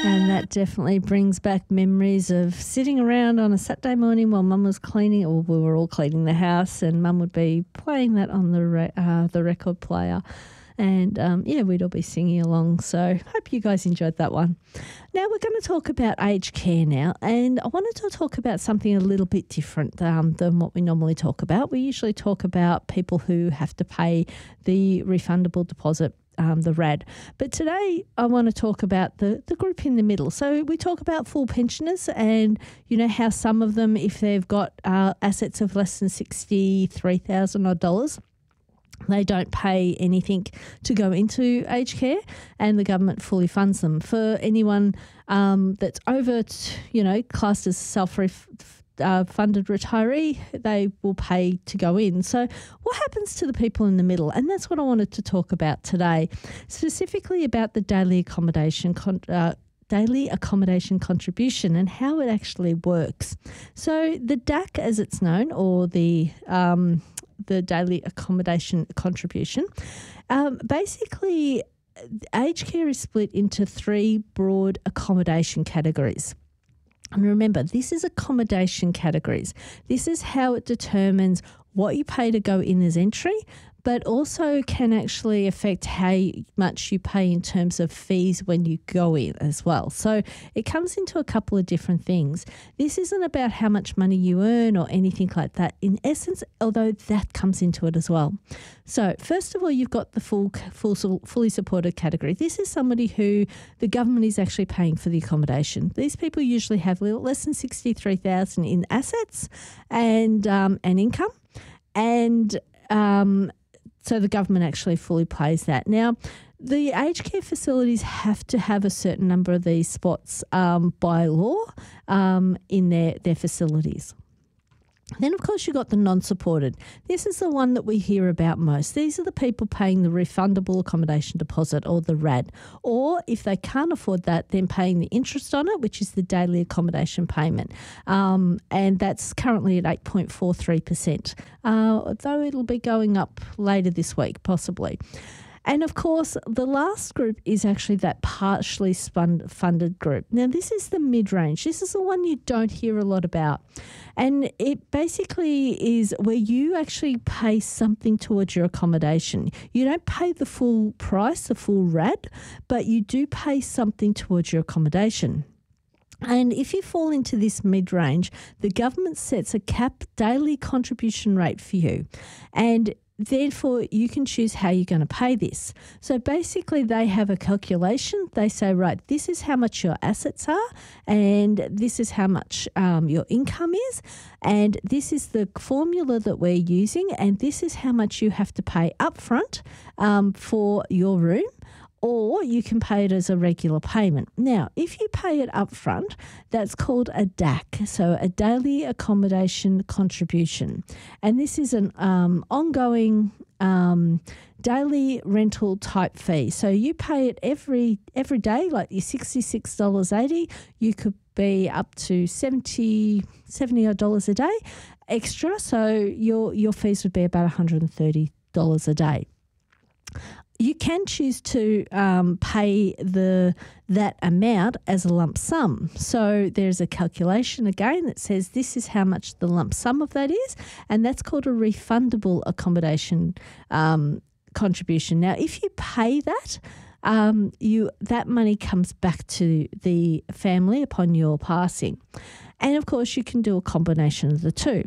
And that definitely brings back memories of sitting around on a Saturday morning while Mum was cleaning, or we were all cleaning the house, and Mum would be playing that on the record player. And, we'd all be singing along. So hope you guys enjoyed that one. Now we're going to talk about aged care now. And I wanted to talk about something a little bit different than what we normally talk about. We usually talk about people who have to pay the refundable deposit, the RAD. But today I want to talk about the group in the middle. So we talk about full pensioners and, how some of them, if they've got assets of less than $63,000, they don't pay anything to go into aged care, and the government fully funds them. For anyone that's over, classed as self-funded retiree, they will pay to go in. So what happens to the people in the middle? And that's what I wanted to talk about today, specifically about the daily accommodation contribution and how it actually works. So the DAC, as it's known, or the daily accommodation contribution, basically aged care is split into three broad accommodation categories. And remember, this is accommodation categories. This is how it determines what you pay to go in as entry, but also can actually affect how much you pay in terms of fees when you go in as well. So it comes into a couple of different things. This isn't about how much money you earn or anything like that in essence, although that comes into it as well. So first of all, you've got the fully supported category. This is somebody who the government is actually paying for the accommodation. These people usually have less than $63,000 in assets and income, and so the government actually fully pays that. Now, the aged care facilities have to have a certain number of these spots by law in their facilities. Then, of course, you've got the non-supported. This is the one that we hear about most. These are the people paying the refundable accommodation deposit, or the RAD. Or if they can't afford that, then paying the interest on it, which is the daily accommodation payment. And that's currently at 8.43%, though it'll be going up later this week, possibly. And, of course, the last group is actually that partially funded group. Now, this is the mid-range. This is the one you don't hear a lot about. And it basically is where you actually pay something towards your accommodation. You don't pay the full price, the full RAD, but you do pay something towards your accommodation. And if you fall into this mid-range, the government sets a cap daily contribution rate for you. And therefore, you can choose how you're going to pay this. So basically, they have a calculation. They say, right, this is how much your assets are, and this is how much your income is, and this is the formula that we're using, and this is how much you have to pay upfront for your room. Or you can pay it as a regular payment. Now, if you pay it upfront, that's called a DAC, so a daily accommodation contribution. And this is an ongoing daily rental type fee. So you pay it every day, like your $66.80. You could be up to $70 odd a day extra. So your fees would be about $130 a day. You can choose to pay that amount as a lump sum. So there's a calculation again that says this is how much the lump sum of that is, and that's called a refundable accommodation contribution. Now, if you pay that, that money comes back to the family upon your passing. And of course, you can do a combination of the two.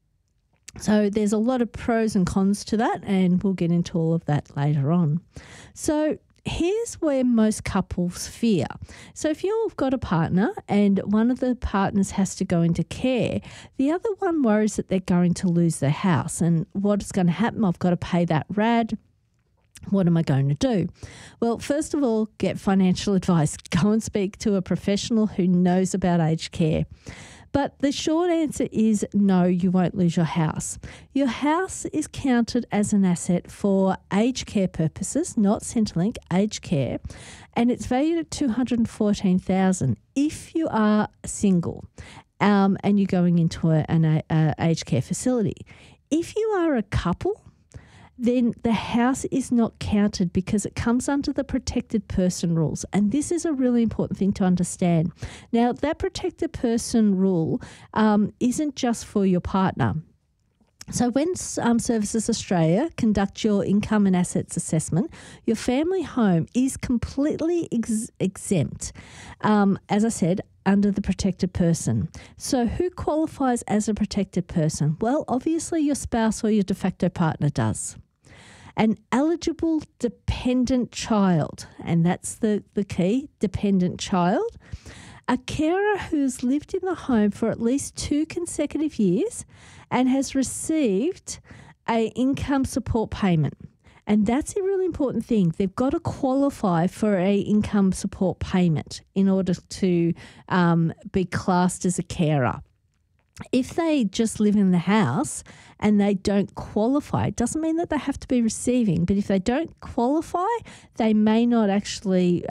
So there's a lot of pros and cons to that, and we'll get into all of that later on. So here's where most couples fear. So if you've got a partner and one of the partners has to go into care, the other one worries that they're going to lose their house. And what's going to happen? I've got to pay that RAD. What am I going to do? Well, first of all, get financial advice. Go and speak to a professional who knows about aged care. But the short answer is no, you won't lose your house. Your house is counted as an asset for aged care purposes, not Centrelink, aged care, and it's valued at $214,000 if you are single and you're going into an aged care facility. If you are a couple, then the house is not counted because it comes under the protected person rules. And this is a really important thing to understand. Now, that protected person rule isn't just for your partner. So when Services Australia conduct your income and assets assessment, your family home is completely exempt, as I said, under the protected person. So who qualifies as a protected person? Well, obviously your spouse or your de facto partner does. An eligible dependent child, and that's the key, dependent child. A carer who's lived in the home for at least 2 consecutive years and has received an income support payment. And that's a really important thing. They've got to qualify for an income support payment in order to be classed as a carer. If they just live in the house and they don't qualify, it doesn't mean that they have to be receiving, but if they don't qualify, they may not actually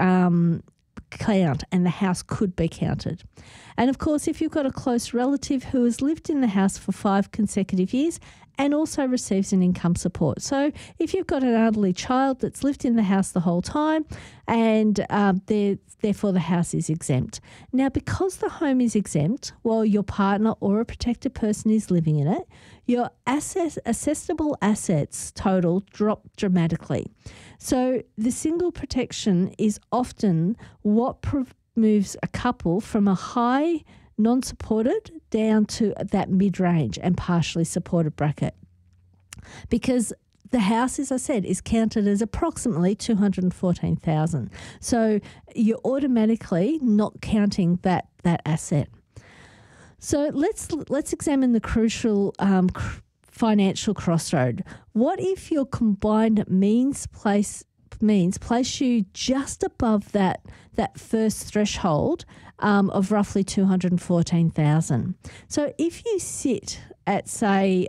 count, and the house could be counted. And of course, if you've got a close relative who has lived in the house for 5 consecutive years and also receives an income support. So if you've got an elderly child that's lived in the house the whole time and therefore the house is exempt. Now, because the home is exempt while your partner or a protected person is living in it, your assessable assets total drop dramatically. So the single protection is often what moves a couple from a high non-supported down to that mid-range and partially supported bracket. Because the house, as I said, is counted as approximately $214,000. So you're automatically not counting that asset. So let's examine the crucial financial crossroad. What if your combined means place you just above that first threshold of roughly $214,000? So if you sit at, say,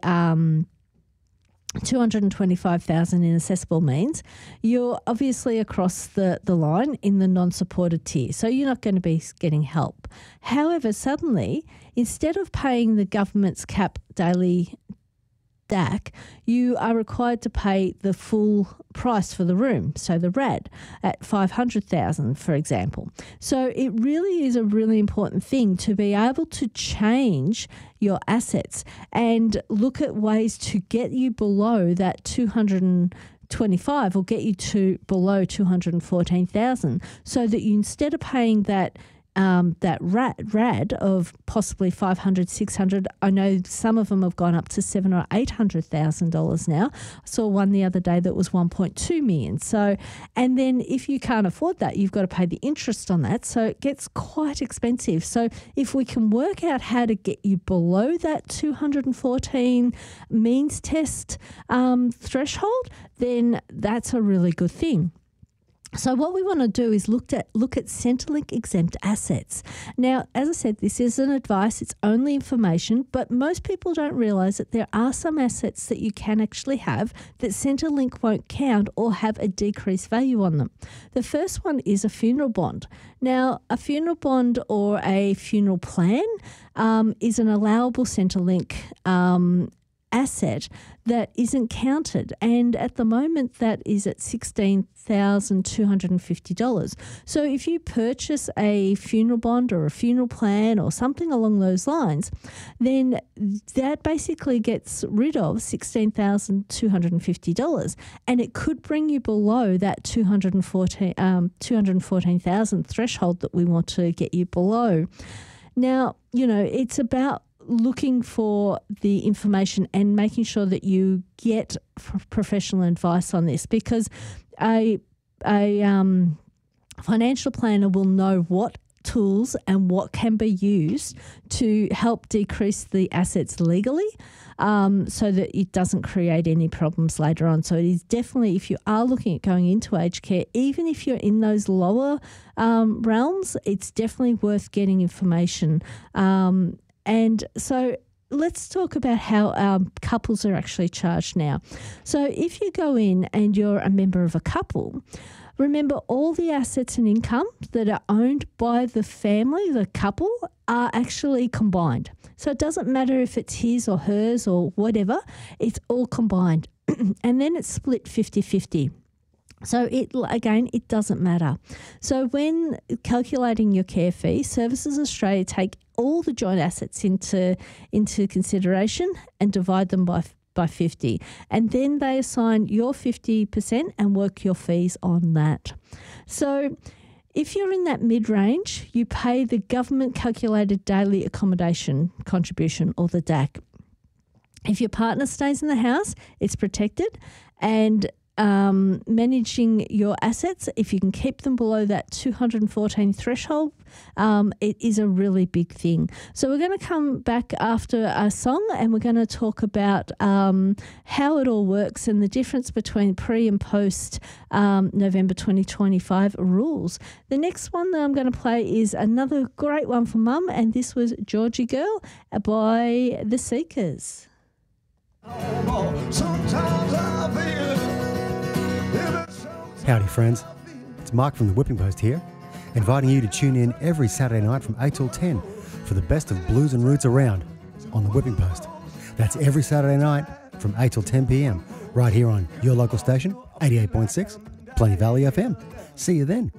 $225,000 in assessable means, you're obviously across the line in the non-supported tier, so you're not going to be getting help. However, suddenly, instead of paying the government's cap daily DAC, you are required to pay the full price for the room, so the RAD, at $500,000, for example. So it really is a really important thing to be able to change your assets and look at ways to get you below that 225 or get you to below 214,000, so that you, instead of paying that RAD of possibly $500,000, $600,000. I know some of them have gone up to $700,000 or $800,000 now. I saw one the other day that was $1.2 million. So, and then if you can't afford that, you've got to pay the interest on that. So it gets quite expensive. So if we can work out how to get you below that 214 means test threshold, then that's a really good thing. So what we want to do is look at Centrelink exempt assets. Now, as I said, this isn't advice, it's only information, but most people don't realise that there are some assets that you can actually have that Centrelink won't count or have a decreased value on them. The first one is a funeral bond. Now, a funeral bond or a funeral plan is an allowable Centrelink asset that isn't counted, and at the moment that is at $16,250. So if you purchase a funeral bond or a funeral plan or something along those lines, then that basically gets rid of $16,250, and it could bring you below that 214,000 threshold that we want to get you below. Now, it's about looking for the information and making sure that you get professional advice on this, because a financial planner will know what tools and what can be used to help decrease the assets legally, so that it doesn't create any problems later on. So it is definitely, if you are looking at going into aged care, even if you're in those lower realms, it's definitely worth getting information. And so let's talk about how couples are actually charged now. So if you go in and you're a member of a couple, remember all the assets and income that are owned by the family, the couple, are actually combined. So it doesn't matter if it's his or hers or whatever, it's all combined. and then it's split 50-50. So it doesn't matter. So when calculating your care fee, Services Australia take all the joint assets into consideration and divide them by 50. And then they assign your 50% and work your fees on that. So if you're in that mid-range, you pay the government calculated daily accommodation contribution, or the DAC. If your partner stays in the house, it's protected, and managing your assets, if you can keep them below that 214 threshold, it is a really big thing. So we're going to come back after a song, and we're going to talk about how it all works and the difference between pre and post November 2025 rules. The next one that I'm going to play is another great one for Mum, and this was Georgie Girl by The Seekers. Howdy friends, it's Mark from the Whipping Post here, inviting you to tune in every Saturday night from 8 till 10 for the best of blues and roots around on the Whipping Post. That's every Saturday night from 8 till 10 p.m. right here on your local station, 88.6, Plenty Valley FM. See you then.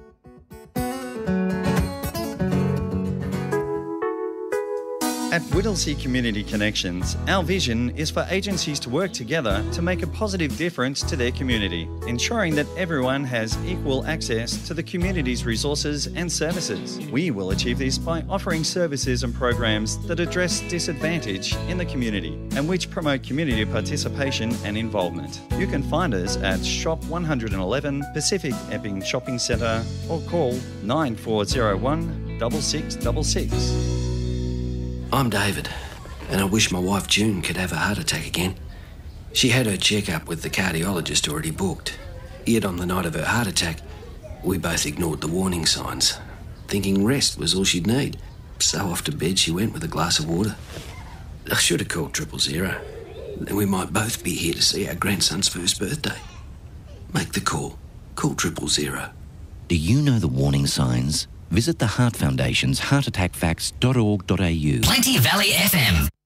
At Whittlesea Community Connections, our vision is for agencies to work together to make a positive difference to their community, ensuring that everyone has equal access to the community's resources and services. We will achieve this by offering services and programs that address disadvantage in the community and which promote community participation and involvement. You can find us at Shop 111 Pacific Epping Shopping Centre or call 9401 6666. I'm David, and I wish my wife June could have a heart attack again. She had her checkup with the cardiologist already booked. Yet on the night of her heart attack, we both ignored the warning signs, thinking rest was all she'd need. So off to bed she went with a glass of water. I should have called 000. Then we might both be here to see our grandson's first birthday. Make the call. Call 000. Do you know the warning signs? Visit the Heart Foundation's heartattackfacts.org.au. Plenty Valley FM.